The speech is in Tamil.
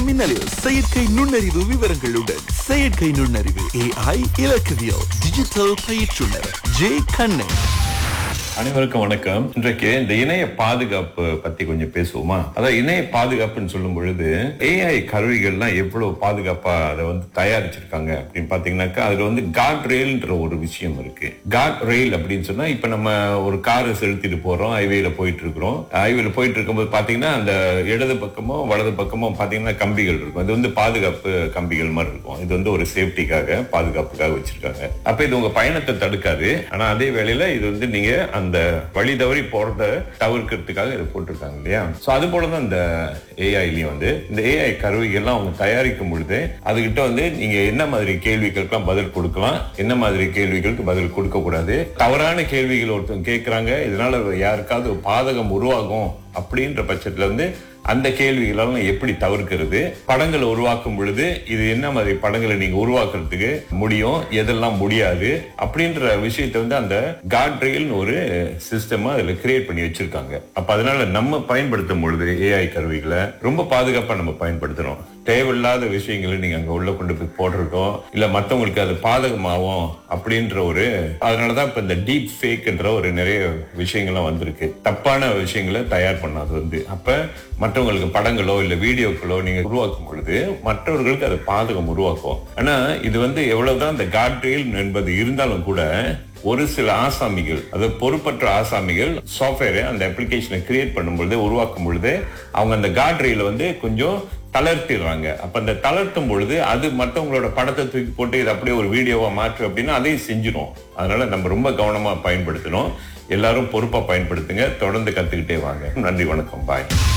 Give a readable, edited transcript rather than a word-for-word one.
மின்னலில் செயற்கை நுண்ணறிவு விவரங்களுடன் செயற்கை நுண்ணறிவு AI இலக்கவியல் டிஜிட்டல் பயிற்றுனர் ஜே கண்ணன். அனைவருக்கும் வணக்கம். இன்றைக்கு இந்த இணைய பாதுகாப்பு பத்தி கொஞ்சம் பேசுவோமா? அதாவது இணைய பாதுகாப்புன்னு சொல்லும் பொழுது AI கருவிகள்லாம் எவ்வளவு பாதுகாப்பா அதை தயாரிச்சிருக்காங்க அப்படின்னு பாத்தீங்கன்னாக்கா அதுல கார்ட் ரெயில்ன்ற ஒரு விஷயம் இருக்கு. கார்ட் ரெயில் அப்படின்னு சொன்னா இப்ப நம்ம ஒரு காரை செலுத்திட்டு போறோம், ஹைவேல போயிட்டு இருக்கிறோம். ஹைவேல போயிட்டு இருக்கும்போது பாத்தீங்கன்னா அந்த இடது பக்கமோ வலது பக்கமோ பாத்தீங்கன்னா கம்பிகள் இருக்கும். இது பாதுகாப்பு கம்பிகள் மாதிரி இருக்கும். இது ஒரு சேஃப்டிக்காக பாதுகாப்புக்காக வச்சிருக்காங்க. அப்ப இது உங்க பயணத்தை தடுக்காது. ஆனா அதே வேளையில இது நீங்க அந்த வழி தவறி போறத தவிர்க்கிறதுக்காக இதை போட்டிருக்காங்க இல்லையா? சோ அது போலதான் இந்த ஏஐலயும் இந்த ஏஐ கருவிகள்லாம் அவங்க தயாரிக்கும் பொழுது அதுகிட்ட நீங்க என்ன மாதிரி கேள்விகளுக்கெல்லாம் பதில் கொடுக்கலாம், என்ன மாதிரி கேள்விகளுக்கு பதில் கொடுக்க கூடாது. தவறான கேள்விகள் ஒருத்தவங்க கேட்கறாங்க, இதனால யாருக்காவது பாதகம் உருவாகும் அப்படின்ற பட்சத்துல அந்த கேள்விகளெல்லாம் எப்படி தவிர்க்கிறது, படங்களை உருவாக்கும் பொழுது இது என்ன மாதிரி படங்களை நீங்க உருவாக்குறதுக்கு முடியும், எதெல்லாம் முடியாது அப்படின்ற விஷயத்தை அந்த கார்ட் ரெயில்னு ஒரு சிஸ்டமா அதுல கிரியேட் பண்ணி வச்சிருக்காங்க. அப்ப அதனால நம்ம பயன்படுத்தும் பொழுது ஏஐ கருவிகளை ரொம்ப பாதுகாப்பா நம்ம பயன்படுத்தணும். தேவையில்லாத விஷயங்களை நீங்க அங்க உள்ள கொண்டு போய் போட்டிருக்கோம் இல்ல மத்தவங்களுக்கு அது பாதகமாகும் அப்படின்ற அதனாலதான் இப்ப இந்த டீப் ஃபேக்ன்ற ஒரு நிறைய விஷயங்கள்லாம் வந்திருக்கு. தப்பான விஷயங்களை தயார் பண்ணாது அப்ப மற்றவங்களுக்கு படங்களோ இல்ல வீடியோக்களோ நீங்க உருவாக்கும் பொழுது மற்றவர்களுக்கு அது பாதகம் உருவாக்கும். ஆனா இது எவ்வளவுதான் இந்த கார்ட் ரெயில் என்பது இருந்தாலும் கூட ஒரு சில ஆசாமிகள், அது பொறுப்பற்ற ஆசாமிகள் சாஃப்ட்வேரை அந்த அப்ளிகேஷனை கிரியேட் பண்ணும்பொழுது உருவாக்கும் பொழுது அவங்க அந்த கார்ட் ரெயில கொஞ்சம் தளர்த்திடுறாங்க. அப்ப அந்த தளர்த்தும் பொழுது அது மற்றவங்களோட படத்தை தூக்கி போட்டு இது அப்படியே ஒரு வீடியோவா மாற்று அப்படின்னா அதையும் செஞ்சிடும். அதனால நம்ம ரொம்ப கவனமா பயன்படுத்தணும். எல்லாரும் பொறுப்பா பயன்படுத்துங்க. தொடர்ந்து கத்துக்கிட்டே வாங்க. நன்றி, வணக்கம், பாய்.